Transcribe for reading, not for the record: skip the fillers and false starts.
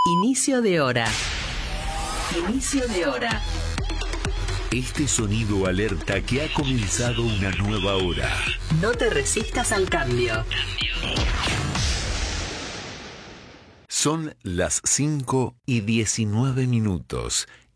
Inicio de hora. Inicio de hora. Este sonido alerta que ha comenzado una nueva hora. No te resistas al cambio. Son las 5:19.